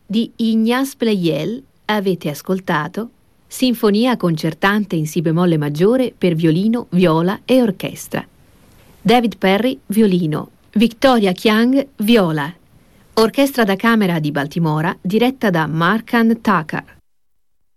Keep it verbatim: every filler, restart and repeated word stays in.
Di Ignaz Pleyel avete ascoltato Sinfonia concertante in Si bemolle maggiore per violino, viola e orchestra. David Perry, violino. Victoria Chiang, viola. Orchestra da camera di Baltimora diretta da Markan Tucker.